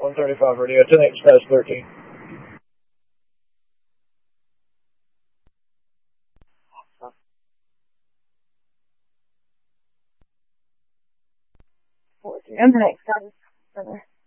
135 radio, 10X status 13. And the next status.